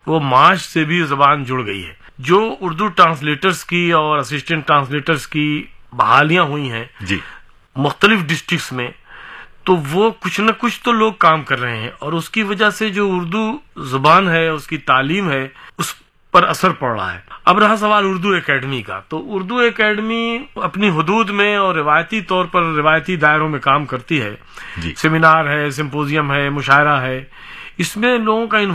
वो माश से भी जबान जुड़ गई है। जो उर्दू ट्रांसलेटर्स की और असिस्टेंट ट्रांसलेटर्स की बहालियां हुई हैं जी, मुख्तलिफ डिस्ट्रिक्ट्स में, तो वो कुछ न कुछ तो लोग काम कर रहे हैं और उसकी वजह से जो उर्दू जुबान है, उसकी तालीम है, उस पर असर पड़ रहा है। अब रहा सवाल उर्दू एकेडमी का, तो उर्दू एकेडमी अपनी हुदूद में और रिवायती तौर पर रिवायती दायरों में काम करती है। जी। सेमिनार है, सिंपोजियम है, मुशायरा है, इसमें लोगों का